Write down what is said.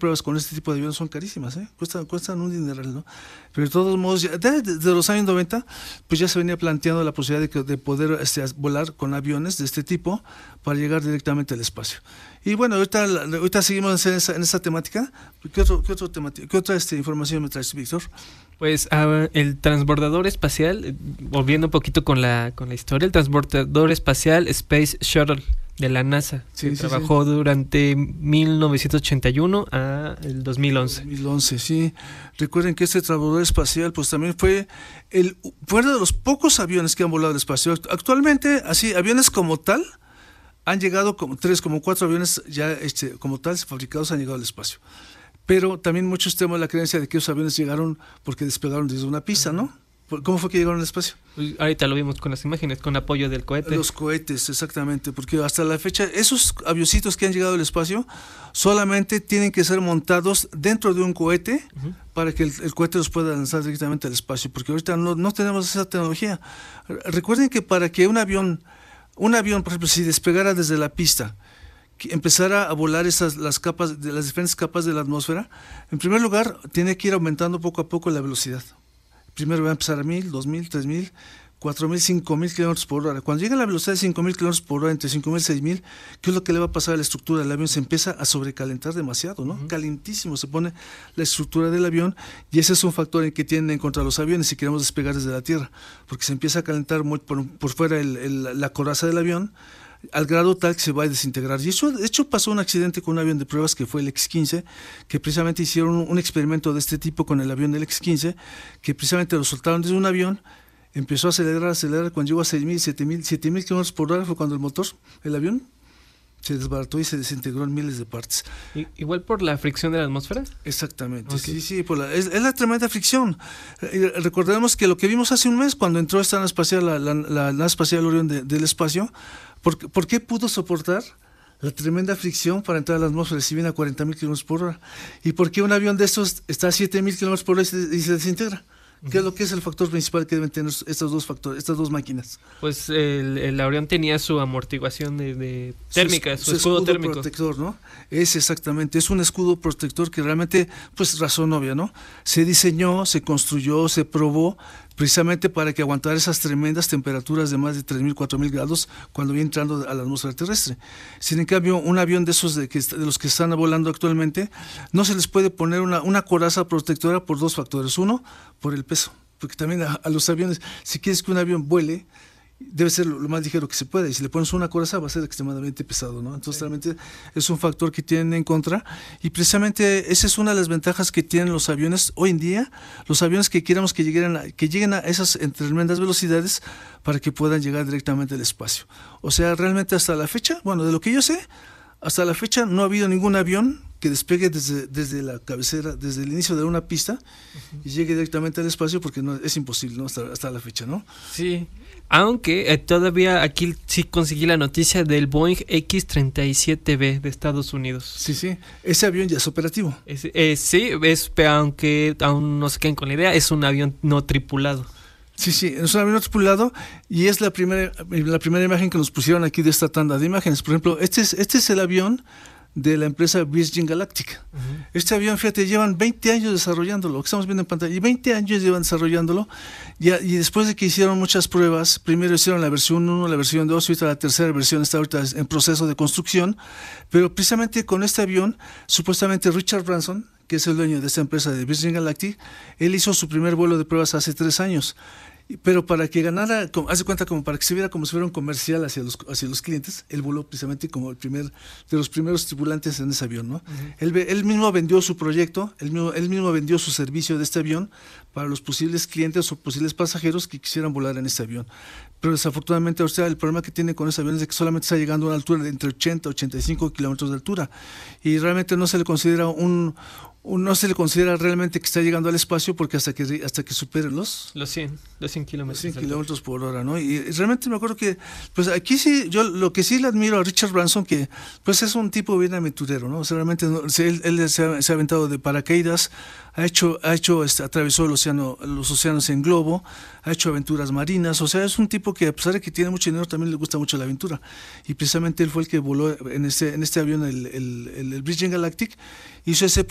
pruebas con este tipo de aviones son carísimas, cuestan un dineral, ¿no? Pero de todos modos, desde los años 90, pues ya se venía planteando la posibilidad de poder volar con aviones de este tipo para llegar directamente al espacio. Y bueno, ahorita seguimos en esa temática. ¿Qué otra información me traes, Víctor? Pues el transbordador espacial, volviendo un poquito con la historia, el transbordador espacial Space Shuttle de la NASA, trabajó durante 1981 a el 2011. 2011, sí. Recuerden que este transbordador espacial pues también fue de los pocos aviones que han volado al espacio. Actualmente, así, aviones como tal, han llegado como 4 aviones ya como tal fabricados han llegado al espacio. Pero también muchos tenemos la creencia de que esos aviones llegaron porque despegaron desde una pista, ¿no? ¿Cómo fue que llegaron al espacio? Pues ahorita lo vimos con las imágenes, con apoyo del cohete. Los cohetes, exactamente, porque hasta la fecha esos avioncitos que han llegado al espacio solamente tienen que ser montados dentro de un cohete para que el cohete los pueda lanzar directamente al espacio, porque ahorita no tenemos esa tecnología. Recuerden que para que un avión, por ejemplo, si despegara desde la pista, que empezara a volar las diferentes capas de la atmósfera, en primer lugar tiene que ir aumentando poco a poco la velocidad. Primero va a empezar a 1000, 2000, 3000, 4000, 5000 kilómetros por hora. Cuando llega a la velocidad de 5000 kilómetros por hora, entre 5000 y 6000, ¿qué es lo que le va a pasar a la estructura del avión? Se empieza a sobrecalentar demasiado, ¿no? Calentísimo se pone la estructura del avión, y ese es un factor en que tienen en contra los aviones si queremos despegar desde la Tierra, porque se empieza a calentar muy por fuera la coraza del avión, al grado tal que se va a desintegrar. Y eso, de hecho, pasó un accidente con un avión de pruebas que fue el X-15, que precisamente hicieron un experimento de este tipo con el avión del X-15, que precisamente lo soltaron desde un avión, empezó a acelerar, cuando llegó a 6000, 7000 kilómetros por hora fue cuando el avión se desbarató y se desintegró en miles de partes. ¿Igual por la fricción de la atmósfera? Exactamente, okay. Sí, es la tremenda fricción. Recordemos que lo que vimos hace un mes, cuando entró esta nave espacial, la nave espacial Orión del espacio, ¿por qué pudo soportar la tremenda fricción para entrar a la atmósfera si viene a 40,000 kilómetros por hora? ¿Y por qué un avión de estos está a 7,000 kilómetros por hora y se desintegra? ¿Qué es lo que es el factor principal que deben tener estas dos máquinas? Pues el Orión tenía su amortiguación de térmica, su escudo térmico protector, ¿no? Es un escudo protector que realmente, pues razón obvia, ¿no? Se diseñó, se construyó, se probó precisamente para que aguantara esas tremendas temperaturas de más de 3,000, 4,000 grados cuando viene entrando a la atmósfera terrestre. Sin en cambio, un avión de esos de los que están volando actualmente, no se les puede poner una coraza protectora por dos factores. Uno, por el peso, porque también a los aviones, si quieres que un avión vuele, debe ser lo más ligero que se pueda, y si le pones una coraza va a ser extremadamente pesado, ¿no? Entonces realmente es un factor que tienen en contra, y precisamente esa es una de las ventajas que tienen los aviones hoy en día, los aviones que queramos que lleguen a esas tremendas velocidades para que puedan llegar directamente al espacio. O sea, realmente hasta la fecha, bueno, de lo que yo sé, hasta la fecha no ha habido ningún avión que despegue desde la cabecera, desde el inicio de una pista y llegue directamente al espacio, porque no es imposible, ¿no? Hasta la fecha, ¿no? Sí. Aunque todavía aquí sí conseguí la noticia del Boeing X-37B de Estados Unidos. Sí, ese avión ya es operativo. Sí, aunque aún no se queden con la idea, es un avión no tripulado. Sí, es un avión no tripulado, y es la primera imagen que nos pusieron aquí de esta tanda de imágenes. Por ejemplo, este es el avión de la empresa Virgin Galactic. Este avión, fíjate, llevan 20 años desarrollándolo, que estamos viendo en pantalla, y 20 años llevan desarrollándolo, y después de que hicieron muchas pruebas, primero hicieron la versión 1, la versión 2, ahorita la tercera versión está ahorita en proceso de construcción, pero precisamente con este avión, supuestamente Richard Branson, que es el dueño de esta empresa de Virgin Galactic, él hizo su primer vuelo de pruebas hace 3 años. Pero para que ganara, haz de cuenta, como para que se viera como si fuera un comercial hacia los clientes, él voló precisamente como de los primeros tripulantes en ese avión, ¿no? Él mismo vendió su proyecto, él mismo vendió su servicio de este avión para los posibles clientes o posibles pasajeros que quisieran volar en este avión. Pero desafortunadamente, o sea, el problema que tiene con ese avión es de que solamente está llegando a una altura de entre 80 y 85 kilómetros de altura, y realmente no se le considera no se le considera realmente que está llegando al espacio, porque hasta que supere los 100 kilómetros por hora, ¿no? Y realmente me acuerdo que, pues aquí sí, yo lo que sí le admiro a Richard Branson, que pues es un tipo bien aventurero, ¿no? O sea, realmente él se ha aventado de paracaídas, atravesó los océanos en globo, ha hecho aventuras marinas. O sea, es un tipo que, a pesar de que tiene mucho dinero, también le gusta mucho la aventura, y precisamente él fue el que voló en este avión, el Virgin Galactic, hizo ese